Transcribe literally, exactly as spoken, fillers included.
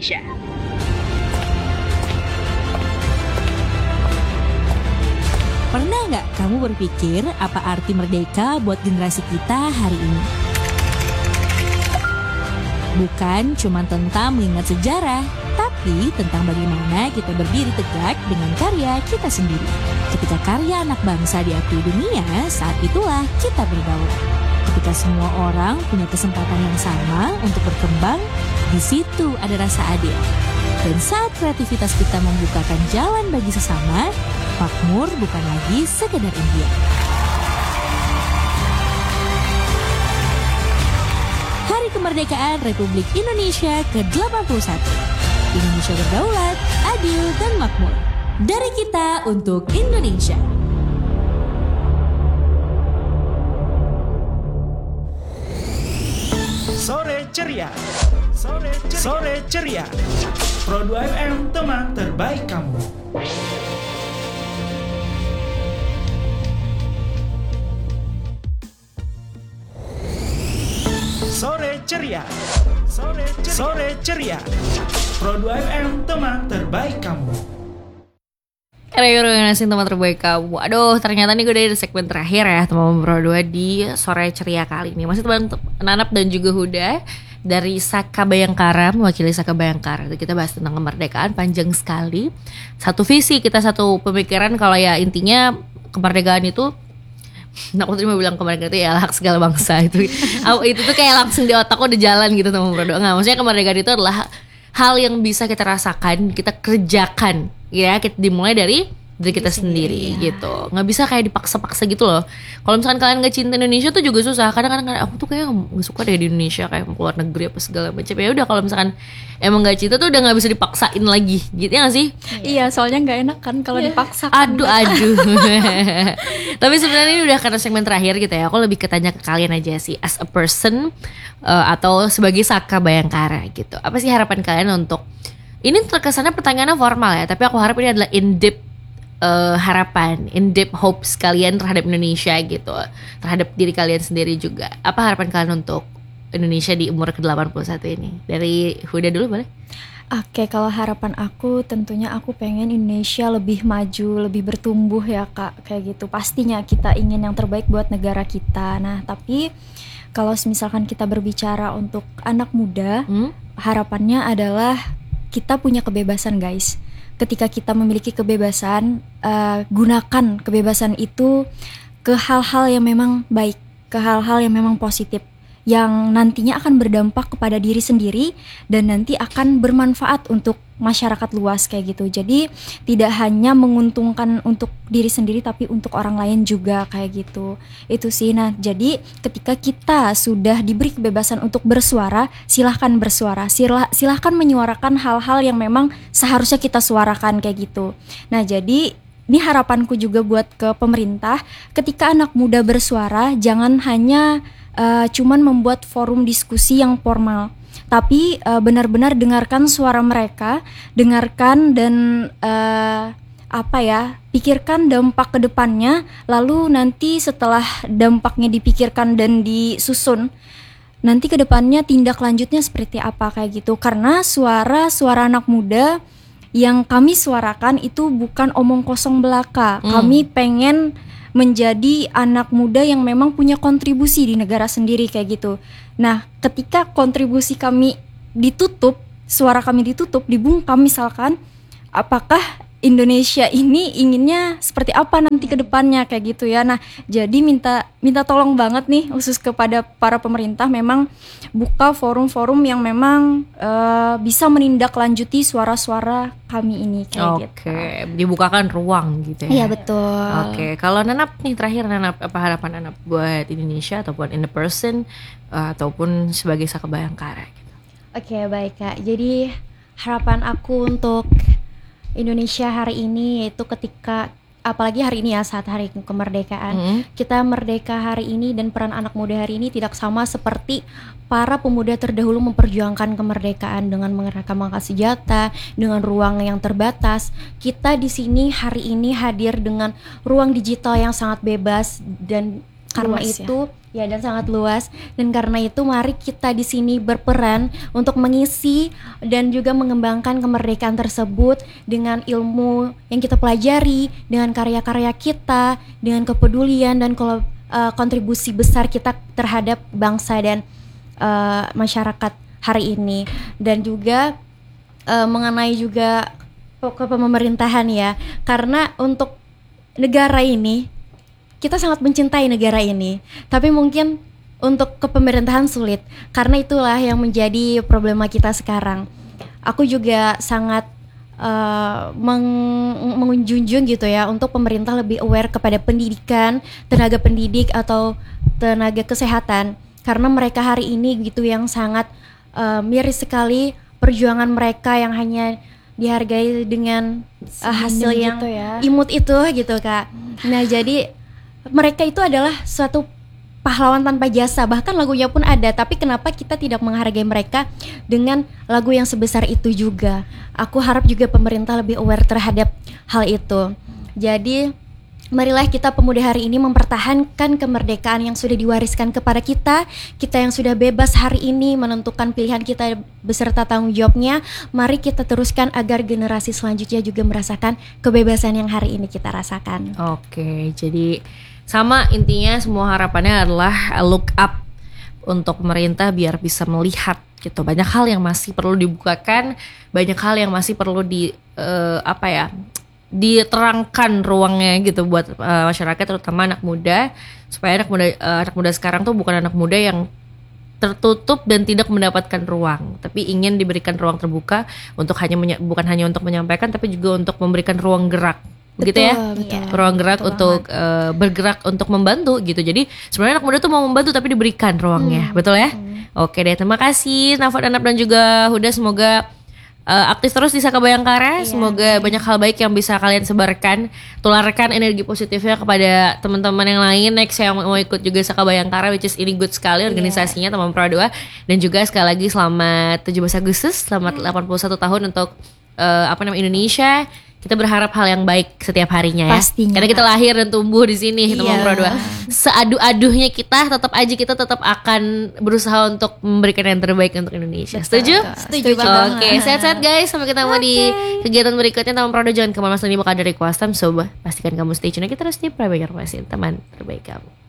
Indonesia. Pernah nggak kamu berpikir apa arti merdeka buat generasi kita hari ini? Bukan cuma tentang mengingat sejarah, tapi tentang bagaimana kita berdiri tegak dengan karya kita sendiri. Ketika karya anak bangsa diakui dunia, saat itulah kita berdaulat. Ketika semua orang punya kesempatan yang sama untuk berkembang, di situ ada rasa adil. Dan saat kreativitas kita membukakan jalan bagi sesama, makmur bukan lagi sekedar impian. Hari Kemerdekaan Republik Indonesia ke delapan puluh satu. Indonesia berdaulat, adil, dan makmur. Dari kita untuk Indonesia. Sore ceria. Sore ceria. Sore ceria. Pro dua F M, teman terbaik kamu. Sore ceria. Sore ceria. Sore ceria. Pro dua F M, teman terbaik kamu. Regenerasi teman terbaik kamu. Aduh, ternyata nih gue udah di segmen terakhir ya teman Pro dua di Sore Ceria kali ini. Masih teman Nanap dan juga Huda dari Saka Bayangkara, mewakili Saka Bayangkara. Kita bahas tentang kemerdekaan panjang sekali. Satu visi kita, satu pemikiran kalau ya intinya kemerdekaan itu, nah aku tadi mau bilang kemerdekaan itu ya hak segala bangsa itu. Itu tuh kayak langsung di otakku udah jalan gitu teman Pro dua. Nggak, maksudnya kemerdekaan itu adalah hal yang bisa kita rasakan, kita kerjakan. Ya, kita dimulai dari dari kita sendiri, sendiri ya. Gitu. Nggak bisa kayak dipaksa-paksa gitu loh. Kalau misalkan kalian nggak cinta Indonesia tuh juga susah. Kadang-kadang aku tuh kayak nggak suka deh di Indonesia, kayak mau keluar negeri apa segala macam. Ya udah, kalau misalkan emang nggak cinta tuh udah nggak bisa dipaksain lagi, gitu ya nggak sih? Iya, soalnya nggak enak kan kalau yeah. dipaksa. Aduh, aduh. Tapi sebenarnya ini udah karena segmen terakhir gitu ya. Aku lebih ketanya ke kalian aja sih, as a person uh, atau sebagai Saka Bayangkara gitu. Apa sih harapan kalian untuk? Ini terkesannya pertanyaannya formal ya, tapi aku harap ini adalah in-depth uh, harapan, in-depth hopes kalian terhadap Indonesia gitu, terhadap diri kalian sendiri juga. Apa harapan kalian untuk Indonesia di umur ke delapan puluh satu ini? Dari Huda dulu boleh? Oke, kalau harapan aku tentunya aku pengen Indonesia lebih maju, lebih bertumbuh ya Kak, kayak gitu. Pastinya kita ingin yang terbaik buat negara kita. Nah, tapi kalau misalkan kita berbicara untuk anak muda, hmm? harapannya adalah kita punya kebebasan guys. Ketika kita memiliki kebebasan, uh, gunakan kebebasan itu ke hal-hal yang memang baik, ke hal-hal yang memang positif, yang nantinya akan berdampak kepada diri sendiri dan nanti akan bermanfaat untuk masyarakat luas kayak gitu. Jadi tidak hanya menguntungkan untuk diri sendiri tapi untuk orang lain juga kayak gitu. Itu sih. Nah, jadi ketika kita sudah diberi kebebasan untuk bersuara, silahkan bersuara. Silah, silahkan menyuarakan hal-hal yang memang seharusnya kita suarakan kayak gitu. Nah, jadi ini harapanku juga buat ke pemerintah, ketika anak muda bersuara jangan hanya uh, cuman membuat forum diskusi yang formal, tapi uh, benar-benar dengarkan suara mereka, dengarkan dan uh, apa ya, pikirkan dampak ke depannya, lalu nanti setelah dampaknya dipikirkan dan disusun, nanti ke depannya tindak lanjutnya seperti apa kayak gitu. Karena suara-suara anak muda yang kami suarakan itu bukan omong kosong belaka. Hmm. Kami pengen menjadi anak muda yang memang punya kontribusi di negara sendiri kayak gitu. Nah, ketika kontribusi kami ditutup, suara kami ditutup, dibungkam misalkan, apakah Indonesia ini inginnya seperti apa nanti ke depannya kayak gitu ya. Nah, jadi minta minta tolong banget nih khusus kepada para pemerintah, memang buka forum-forum yang memang uh, bisa menindaklanjuti suara-suara kami ini kayak Oke, gitu. Oke, dibukakan ruang gitu ya. Iya, betul. Oke, kalau Nanap nih terakhir, Nanap, apa harapan Nanap buat Indonesia ataupun in the person uh, ataupun sebagai Saka Bayangkara gitu. Oke, baik Kak. Jadi harapan aku untuk Indonesia hari ini yaitu ketika, apalagi hari ini ya, saat hari kemerdekaan, mm-hmm. kita merdeka hari ini dan peran anak muda hari ini tidak sama seperti para pemuda terdahulu memperjuangkan kemerdekaan dengan mengerahkan pangkat senjata, dengan ruang yang terbatas. Kita di sini hari ini hadir dengan ruang digital yang sangat bebas dan Karena Luas, itu ya. ya dan sangat luas, dan karena itu mari kita di sini berperan untuk mengisi dan juga mengembangkan kemerdekaan tersebut dengan ilmu yang kita pelajari, dengan karya-karya kita, dengan kepedulian dan kolo- uh, kontribusi besar kita terhadap bangsa dan uh, masyarakat hari ini. Dan juga uh, mengenai juga ke pemerintahan ya, karena untuk negara ini kita sangat mencintai negara ini, tapi mungkin untuk kepemerintahan sulit, karena itulah yang menjadi problema kita sekarang. Aku juga sangat uh, meng- menjunjung gitu ya, untuk pemerintah lebih aware kepada pendidikan, tenaga pendidik atau tenaga kesehatan, karena mereka hari ini gitu yang sangat uh, miris sekali perjuangan mereka yang hanya dihargai dengan uh, hasil yang gitu ya. imut itu gitu Kak. Nah jadi mereka itu adalah suatu pahlawan tanpa jasa, bahkan lagunya pun ada, tapi kenapa kita tidak menghargai mereka dengan lagu yang sebesar itu juga. Aku harap juga pemerintah lebih aware terhadap hal itu. Jadi marilah kita pemuda hari ini mempertahankan kemerdekaan yang sudah diwariskan kepada kita. Kita yang sudah bebas hari ini menentukan pilihan kita beserta tanggung jawabnya. Mari kita teruskan agar generasi selanjutnya juga merasakan kebebasan yang hari ini kita rasakan. Oke, jadi sama intinya semua harapannya adalah look up untuk pemerintah biar bisa melihat gitu. Banyak hal yang masih perlu dibukakan, banyak hal yang masih perlu di uh, apa ya? diterangkan ruangnya gitu buat uh, masyarakat, terutama anak muda, supaya anak muda uh, anak muda sekarang tuh bukan anak muda yang tertutup dan tidak mendapatkan ruang, tapi ingin diberikan ruang terbuka untuk hanya menya- bukan hanya untuk menyampaikan, tapi juga untuk memberikan ruang gerak, begitu ya, betul. ruang gerak Betul untuk uh, bergerak untuk membantu gitu. Jadi sebenarnya anak muda tuh mau membantu tapi diberikan ruangnya, Hmm. betul ya. Hmm. Oke deh, terima kasih Nafa, Danap dan juga Huda, semoga Uh, aktif terus di Saka Bayangkara. Iya, Semoga banyak hal baik yang bisa kalian sebarkan, tularkan energi positifnya kepada teman-teman yang lain next yang mau ikut juga Saka Bayangkara, which is ini good sekali organisasinya, teman Pro dua. Dan juga sekali lagi selamat tujuh belas Agustus, selamat delapan puluh satu tahun untuk uh, apa namanya Indonesia. Kita berharap hal yang baik setiap harinya ya. Pastinya. Karena kita lahir dan tumbuh di sini, teman Iya. Pro dua. Seaduh-aduhnya kita tetap aja kita tetap akan berusaha untuk memberikan yang terbaik untuk Indonesia. Setuju? Setuju banget. Oke, sehat-sehat guys. Sampai ketemu di kegiatan berikutnya. Teman Pro dua jangan kemana-mana, ini bakal dari Kuastam. So, pastikan kamu stay tune. Kita terus di Prabayar Pasin, teman terbaik kamu.